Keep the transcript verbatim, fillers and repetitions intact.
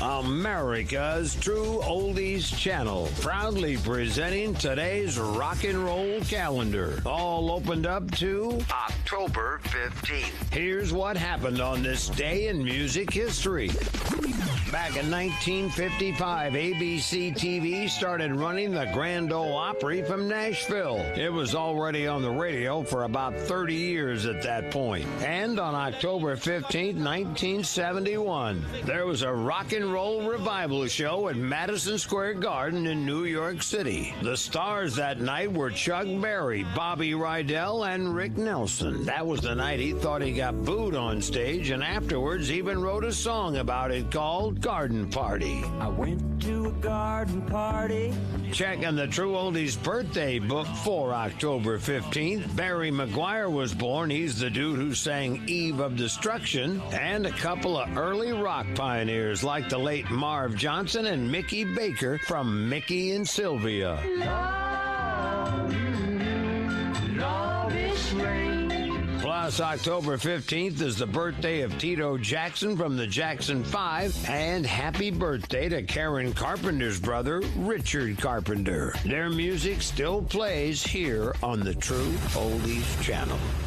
America's True Oldies Channel, proudly presenting today's rock and roll calendar. All opened up to October fifteenth. Here's what happened on this day in music history. Back in nineteen fifty-five, A B C T V started running the Grand Ole Opry from Nashville. It was already on the radio for about thirty years at that point. And on October fifteenth, nineteen seventy-one, there was a rock and roll revival show at Madison Square Garden in New York City. The stars that night were Chuck Berry, Bobby Rydell, and Rick Nelson. That was the night he thought he got booed on stage, and afterwards even wrote a song about it called Garden Party. I went to a garden party. Checking the True Oldies birthday book for October fifteenth, Barry McGuire was born. He's the dude who sang Eve of Destruction, and a couple of early rock pioneers like the late Marv Johnson and Mickey Baker from Mickey and Sylvia. Love, love is rain. Plus, October fifteenth is the birthday of Tito Jackson from the Jackson Five, and happy birthday to Karen Carpenter's brother, Richard Carpenter. Their music still plays here on the True Oldies Channel.